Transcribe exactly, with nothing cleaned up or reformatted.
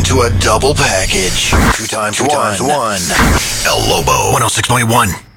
to a double package. Two times, two times one. El Lobo. one oh six point one.